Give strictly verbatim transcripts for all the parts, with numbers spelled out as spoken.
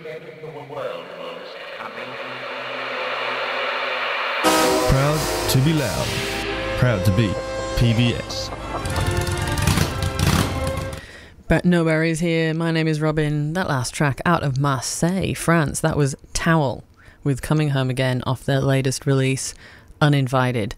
Proud to be loud. Proud to be P B S. But no worries here. My name is Robin. That last track out of Marseille, France, that was Towel with Coming Home Again off their latest release, Uninvited.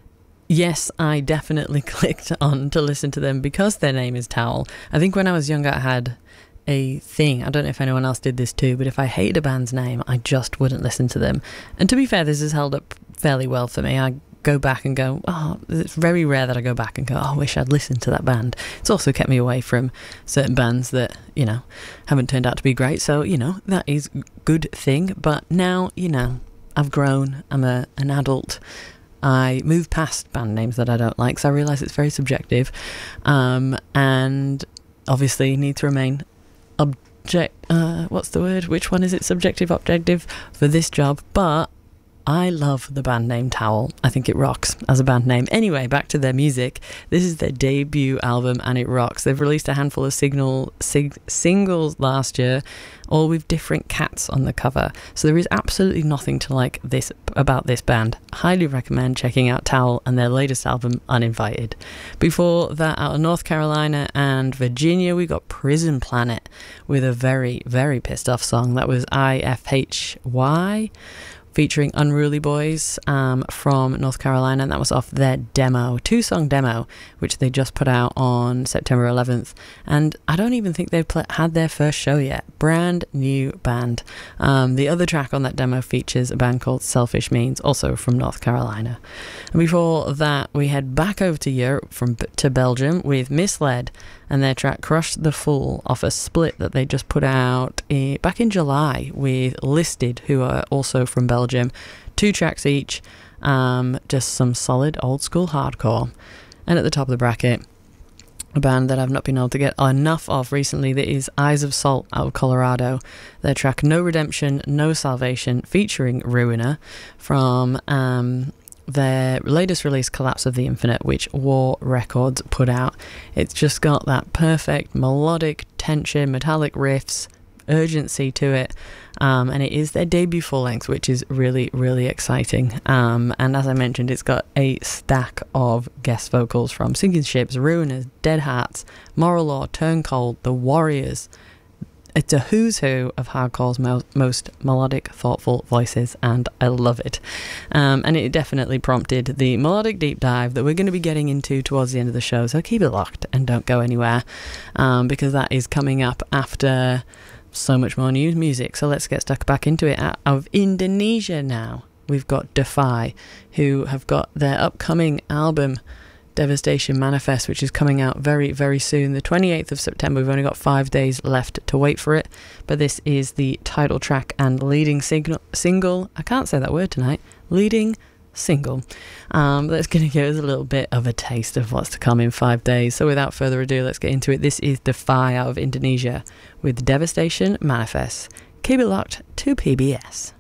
Yes, I definitely clicked on to listen to them because their name is Towel. I think when I was younger I had a thing, I don't know if anyone else did this too, but if I hated a band's name, I just wouldn't listen to them. And to be fair, this has held up fairly well for me. I go back and go, oh, it's very rare that I go back and go, oh, I wish I'd listened to that band. It's also kept me away from certain bands that, you know, haven't turned out to be great. So, you know, that is a good thing. But now, you know, I've grown, I'm a, an adult. I move past band names that I don't like, so I realise it's very subjective, um, and obviously need to remain object, uh, what's the word? Which one is it? Subjective, objective for this job, but I love the band name Towel. I think it rocks as a band name. Anyway, back to their music. This is their debut album and it rocks. They've released a handful of signal sig- singles last year, all with different cats on the cover. So there is absolutely nothing to like this about this band. Highly recommend checking out Towel and their latest album, Uninvited. Before that, out of North Carolina and Virginia, we got Prison Planet with a very, very pissed off song. That was I F H Y. Featuring Unruly Boys um, from North Carolina, and that was off their demo, two-song demo, which they just put out on September eleventh. And I don't even think they've pl- had their first show yet. Brand new band. Um, the other track on that demo features a band called Selfish Means, also from North Carolina. And before that, we head back over to Europe from to Belgium with Misled and their track Crush the Fool off a split that they just put out in, back in July with Listed, who are also from Belgium. Two tracks each, um, just some solid old school hardcore. And at the top of the bracket, a band that I've not been able to get enough of recently, that is Eyes of Salt out of Colorado. Their track No Redemption, No Salvation, featuring Ruiner from um, their latest release, Collapse of the Infinite, which War Records put out. It's just got that perfect melodic tension, metallic riffs, urgency to it, um, and it is their debut full length, which is really, really exciting. Um, and as I mentioned, it's got a stack of guest vocals from Sinking Ships, Ruiners, Dead Hearts, Moral Law, Turn Cold, The Warriors. It's a who's who of hardcore's mo- most melodic, thoughtful voices, and I love it. Um, and it definitely prompted the melodic deep dive that we're going to be getting into towards the end of the show, so keep it locked and don't go anywhere, um, because that is coming up after so much more new music. So let's get stuck back into it. Out of Indonesia now, we've got Defy, who have got their upcoming album Devastation Manifest, which is coming out very, very soon, the twenty-eighth of September. We've only got five days left to wait for it, but this is the title track and leading signal, single, I can't say that word tonight, leading single. Um, that's going to give us a little bit of a taste of what's to come in five days. So without further ado, let's get into it. This is Defy out of Indonesia with Devastation Manifest. Keep it locked to P B S.